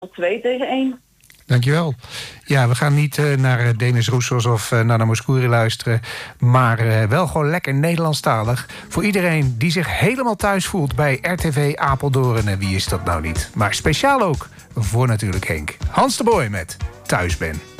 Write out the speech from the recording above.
2-1. Dankjewel. Ja, we gaan niet naar Denis Roussos of Nana Mouskouri luisteren, maar wel gewoon lekker Nederlandstalig. Voor iedereen die zich helemaal thuis voelt bij RTV Apeldoorn. En wie is dat nou niet? Maar speciaal ook voor natuurlijk Henk. Hans de Boy met Thuis ben.